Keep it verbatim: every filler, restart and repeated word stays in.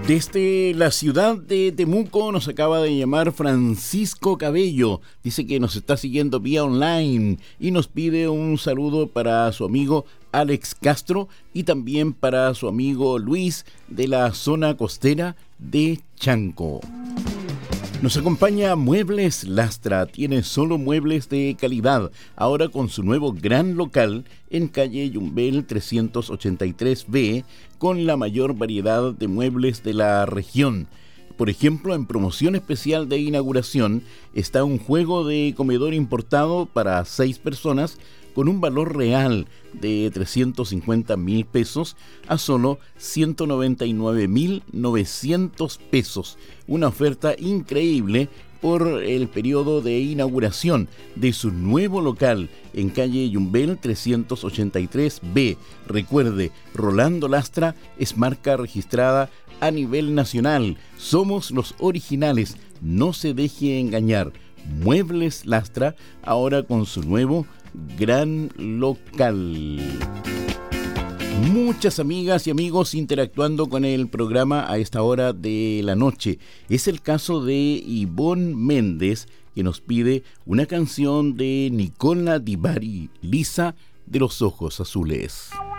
Desde la ciudad de Temuco nos acaba de llamar Francisco Cabello. Dice que nos está siguiendo vía online y nos pide un saludo para su amigo Alex Castro y también para su amigo Luis de la zona costera de Chanco. Nos acompaña Muebles Lastra, tiene solo muebles de calidad, ahora con su nuevo gran local en calle Yumbel trescientos ochenta y tres B, con la mayor variedad de muebles de la región. Por ejemplo, en promoción especial de inauguración está un juego de comedor importado para seis personas con un valor real de trescientos cincuenta mil pesos a solo ciento noventa y nueve mil novecientos pesos. Una oferta increíble por el periodo de inauguración de su nuevo local en calle Yumbel trescientos ochenta y tres B. Recuerde, Rolando Lastra es marca registrada a nivel nacional. Somos los originales, no se deje engañar. Muebles Lastra, ahora con su nuevo gran local. Muchas amigas y amigos interactuando con el programa a esta hora de la noche. Es el caso de Ivonne Méndez, que nos pide una canción de Nicola Di Bari, Lisa de los ojos azules.